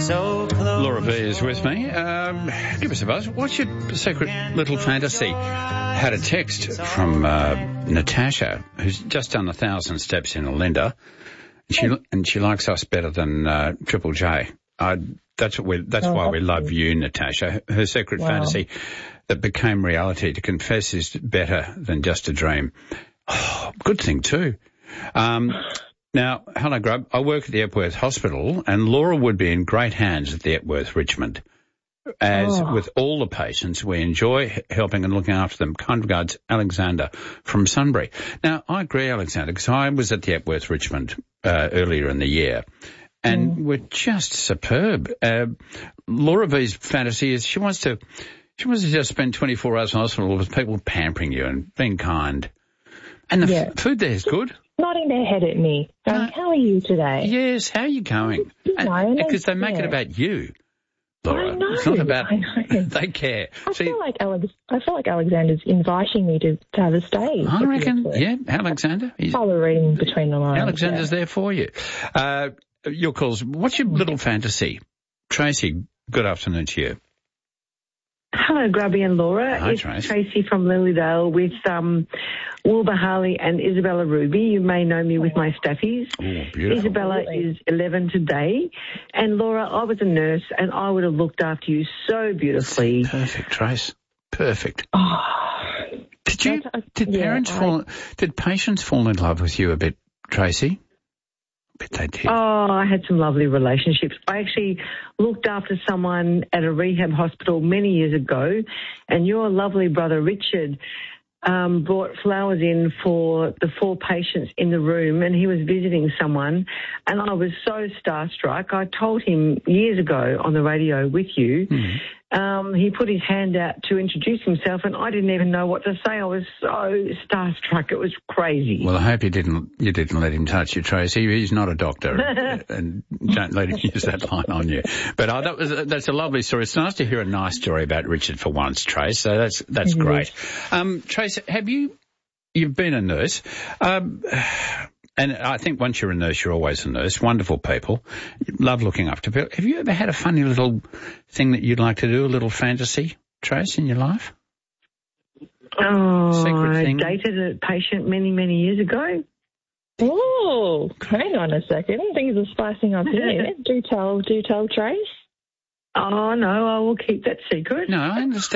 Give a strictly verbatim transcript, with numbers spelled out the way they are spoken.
so close. Laura V is with me. Um, give us a buzz. What's your secret little fantasy? Had a text from uh, Natasha, who's just done a thousand steps in Alinda. She and she likes us better than uh, Triple J. Uh, that's what we. That's oh, why that's we love good. you, Natasha. Her secret wow. fantasy that became reality, to confess, is better than just a dream. Oh, good thing too. Um, now, hello, Grub. I work at the Epworth Hospital, and Laura would be in great hands at the Epworth Richmond. As oh. with all the patients, we enjoy helping and looking after them. Kind regards, Alexander from Sunbury. Now, I agree, Alexander, because I was at the Epworth Richmond uh, earlier in the year, and mm. we're just superb. Uh, Laura V's fantasy is she wants to she wants to just spend twenty-four hours in hospital with people pampering you and being kind. And the yeah. f- food there is good. Nodding their head at me. Going, no. How are you today? Yes, how are you going? Because they make yeah. it about you. Laura. I know. It's not about. I know. They care. I See, feel like Alex. I feel like Alexander's inviting me to, to have a stay. I reckon. Yeah, Alexander. He's reading between the lines. Alexander's yeah. there for you. Uh, your calls. What's your little fantasy, Tracy? Good afternoon to you. Hello, Grubby and Laura. Hi, it's Trace. Tracy from Lilydale with um, Wilbur Harley and Isabella Ruby. You may know me with my staffies. Oh, beautiful. Isabella is eleven today. And Laura, I was a nurse and I would have looked after you so beautifully. Perfect, Trace. Perfect. Oh, did you, did parents yeah, fall, I, did patients fall in love with you a bit, Tracy? Bet they did. Oh, I had some lovely relationships. I actually looked after someone at a rehab hospital many years ago, and your lovely brother Richard um, brought flowers in for the four patients in the room, and he was visiting someone, and I was so starstruck. I told him years ago on the radio with you. Mm-hmm. Um, he put his hand out to introduce himself, and I didn't even know what to say. I was so starstruck; it was crazy. Well, I hope you didn't you didn't let him touch you, Tracy. He's not a doctor, and, and don't let him use that line on you. But uh, that was that's a lovely story. It's nice to hear a nice story about Richard for once, Trace. So that's that's mm-hmm. great. Um, Trace, have you you've been a nurse? Um, And I think once you're a nurse, you're always a nurse. Wonderful people. Love looking after people. Have you ever had a funny little thing that you'd like to do, a little fantasy, Trace, in your life? Oh, Secret I thing? dated a patient many, many years ago. Oh, hang on a second. Things are spicing up here. do tell, do tell, Trace. Oh, no, I will keep that secret. No, I understand.